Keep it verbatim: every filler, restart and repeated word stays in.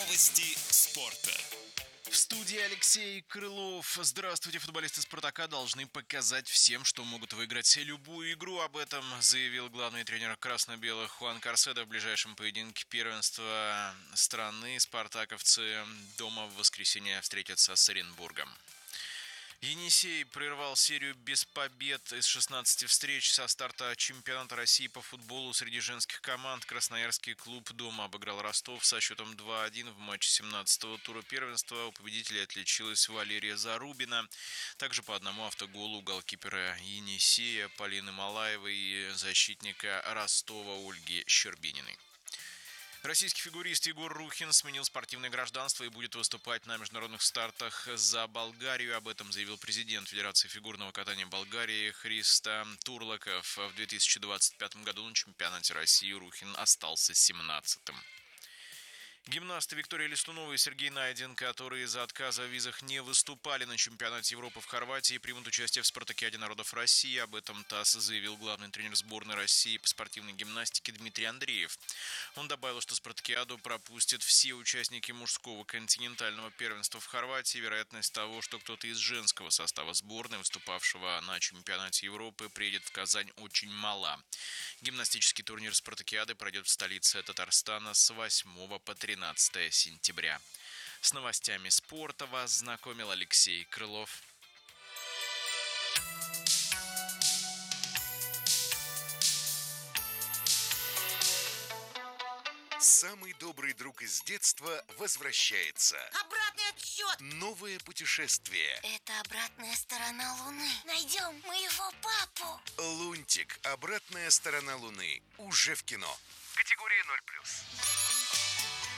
Новости спорта. В студии Алексей Крылов. Здравствуйте, футболисты «Спартака» должны показать всем, что могут выиграть любую игру. Об этом заявил главный тренер красно-белых Хуан Карседо в ближайшем поединке первенства страны. Спартаковцы дома в воскресенье встретятся с Оренбургом. Енисей прервал серию без побед из шестнадцати встреч со старта чемпионата России по футболу среди женских команд. Красноярский клуб дома обыграл Ростов со счетом два один в матче семнадцатого тура первенства. У победителей отличилась Валерия Зарубина. Также по одному автоголу у голкипера Енисея Полины Малаевой и защитника Ростова Ольги Щербининой. Российский фигурист Егор Рухин сменил спортивное гражданство и будет выступать на международных стартах за Болгарию. Об этом заявил президент Федерации фигурного катания Болгарии Христо Турлаков. В две тысячи двадцать пятом году на чемпионате России Рухин остался семнадцатым. Гимнасты Виктория Листунова и Сергей Найден, которые из-за отказа в визах не выступали на чемпионате Европы в Хорватии, примут участие в Спартакиаде народов России. Об этом ТАСС заявил главный тренер сборной России по спортивной гимнастике Дмитрий Андреев. Он добавил, что Спартакиаду пропустят все участники мужского континентального первенства в Хорватии. Вероятность того, что кто-то из женского состава сборной, выступавшего на чемпионате Европы, приедет в Казань, очень мала. Гимнастический турнир Спартакиады пройдет в столице Татарстана с восьмого по тринадцатое сентября. С новостями спорта вас знакомил Алексей Крылов. Самый добрый друг из детства возвращается. Обратный отсчет! Новое путешествие. Это обратная сторона Луны. Найдем моего папу. Лунтик. Обратная сторона Луны. Уже в кино. Категория ноль плюс.